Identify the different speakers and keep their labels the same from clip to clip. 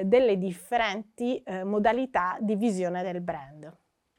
Speaker 1: delle differenti modalità di visione del brand.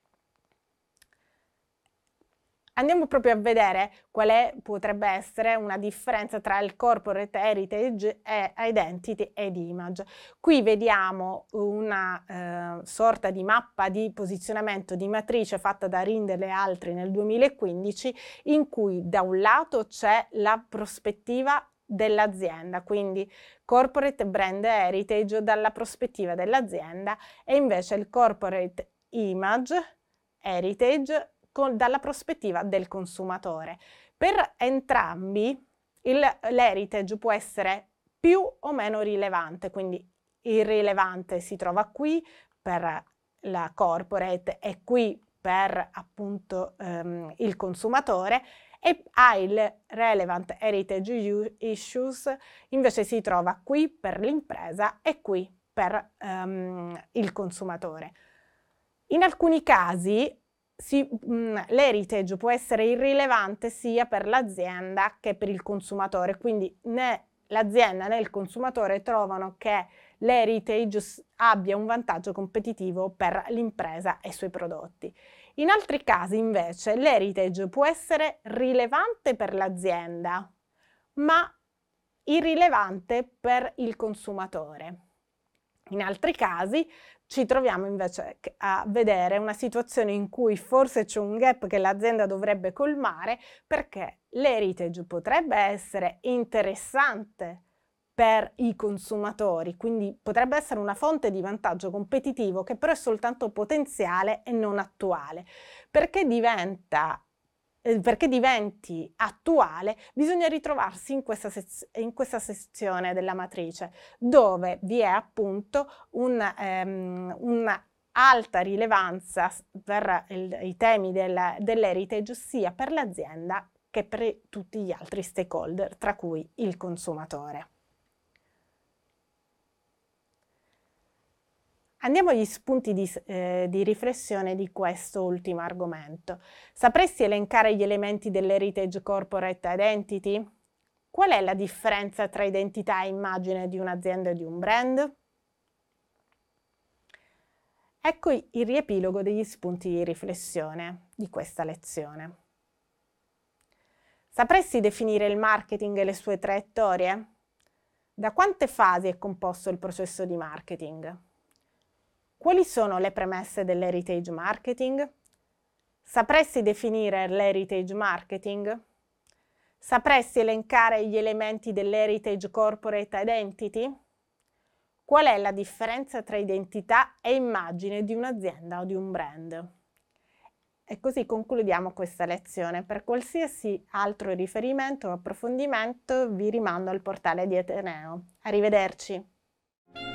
Speaker 1: Andiamo proprio a vedere potrebbe essere una differenza tra il corporate heritage e identity ed image. Qui vediamo una sorta di mappa di posizionamento di matrice fatta da Rindel e altri nel 2015, in cui da un lato c'è la prospettiva dell'azienda, quindi corporate brand heritage dalla prospettiva dell'azienda, e invece il corporate image heritage dalla prospettiva del consumatore. Per entrambi l'heritage può essere più o meno rilevante, quindi il rilevante si trova qui per la corporate e qui per appunto il consumatore, e il relevant heritage issues invece si trova qui per l'impresa e qui per il consumatore. In alcuni casi l'heritage può essere irrilevante sia per l'azienda che per il consumatore, quindi né l'azienda né il consumatore trovano che l'heritage abbia un vantaggio competitivo per l'impresa e i suoi prodotti. In altri casi invece l'heritage può essere rilevante per l'azienda, ma irrilevante per il consumatore. In altri casi ci troviamo invece a vedere una situazione in cui forse c'è un gap che l'azienda dovrebbe colmare, perché l'heritage potrebbe essere interessante per i consumatori, quindi potrebbe essere una fonte di vantaggio competitivo che però è soltanto potenziale e non attuale. Perché diventi attuale, bisogna ritrovarsi in questa sezione della matrice, dove vi è appunto una alta rilevanza per i temi dell'heritage sia per l'azienda che per tutti gli altri stakeholder, tra cui il consumatore. Andiamo agli spunti di riflessione di questo ultimo argomento. Sapresti elencare gli elementi dell'heritage corporate identity? Qual è la differenza tra identità e immagine di un'azienda e di un brand? Ecco il riepilogo degli spunti di riflessione di questa lezione. Sapresti definire il marketing e le sue traiettorie? Da quante fasi è composto il processo di marketing? Quali sono le premesse dell'heritage marketing? Sapresti definire l'heritage marketing? Sapresti elencare gli elementi dell'heritage corporate identity? Qual è la differenza tra identità e immagine di un'azienda o di un brand? E così concludiamo questa lezione. Per qualsiasi altro riferimento o approfondimento vi rimando al portale di Ateneo. Arrivederci.